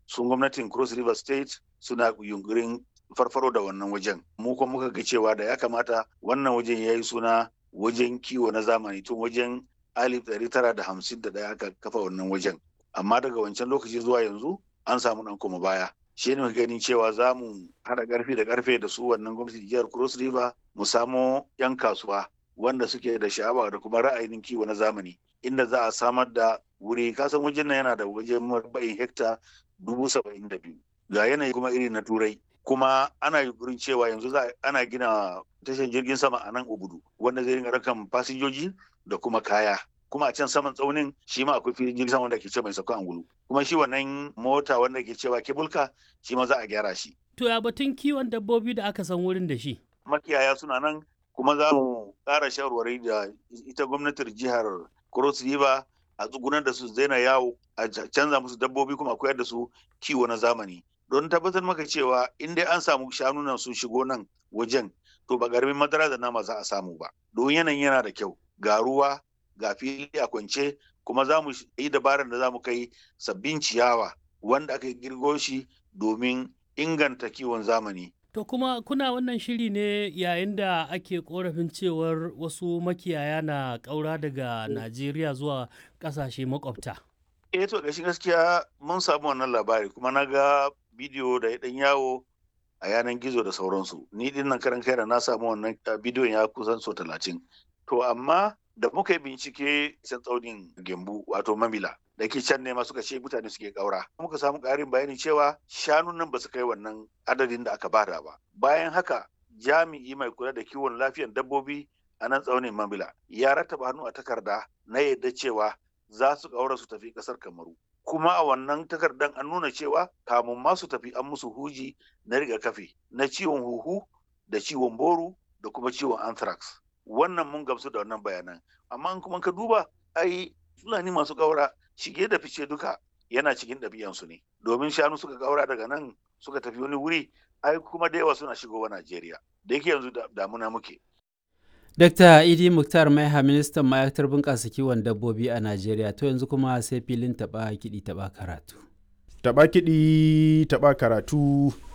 sun gwamnatin Cross River State suna yunkurin farfaro da wannan wajen. Mu kuma muka ga cewa da ya kamata wannan wajen ya yi suna wajen kiwo na zamani tun wajen 1951 aka kafa wannan wajen. Amma daga wancan lokaci zuwa yanzu an samu ɗan koma baya. Shi ne ganin cewa za mu haɗa ƙarfi da ƙarfe da su wannan gwamnati jihar Cross River mu samo 'yan kasuwa wanda suke da sha'awa da kuma ra'ayin kiwo na zamani inda za a samar da wuri. Kasan wajen nan yana da wajen marba'in hekta 72,000 ga yanayi kuma iri na turai, kuma ana yunkurin cewa yanzu ana gina tashar jirgin sama a nan Obudu wanda zai rinka rakan fasinjoji da kuma kaya. Kuma a can saman tsaunin shi ma akwai filin jirgin sama wanda ke ce mai sauka angulu, kuma shi wannan mota wanda ke cewa kebulka shi ma za a gyara shi. To ya batun kiwon dabbobi da aka san wurin da shi? Makiyaya suna nan, kuma za mu ƙara shawarwari da ita gwamnatin jihar Cross River a tsugunar da su zaina yawo, a canza musu dabbobi kuma a koyar da su kiwo na zamani. Don tabbatar maka cewa in dai an samu shanu nan sun shigo nan wajen, to ba garmin madara da nama za a samu ba. Don yanayin yana da kyau, ga ruwa ga fili a kwance, kuma za mu yi dabarar da za mu kai sabbin ciyawa wanda aka girgo shi domin inganta kiwon zamani. To kuma kuna wannan shiri ne yayin da ake korafin cewar wasu makiyaya na ƙaura daga Najeriya zuwa ƙasashe makwabta. To gaskiya mun samu wannan labari, kuma na ga bidiyo da ya ɗan yawo a yanar gizo da sauransu. Ni din nan karan kaina na samu wannan bidiyon ya kusan so 30. To amma da muka yi bincike can tsaunin Gembu wato Mamila da ke can ne ma suka ce mutane suke ƙaura. Muka samu ƙarin bayani cewa shanun nan ba su kai wannan adadin da aka bada ba. Bayan haka jami'i mai kula da kiwon lafiyar dabbobi a nan tsaunin Mamila ya rattaba hannu a takarda na yadda cewa za su ƙaura su tafi ƙasar Kamaru. Kuma a wannan takardan an nuna cewa kamun ma su tafi an musu huji na rigakafi na ciwon huhu da ciwon boru da kuma ciwon anthrax. Wannan mun gamsu da wannan bayanan. Amma in kuma ka duba, ai Fulani masu ƙaura shige da fice duka yana cikin ɗabi'ansu ne. Domin shanu suka ƙaura daga nan suka tafi wani wuri, ai kuma da yawa suna shigowa Najeriya. Da yake yanzu damuna muke. Dr. Idi Muktar Maiha, ministan ma'aikatar bunƙasa kiwon dabbobi a Najeriya. To yanzu kuma sai filin taɓa kiɗi taɓa karatu. Taɓa kiɗi taɓa karatu.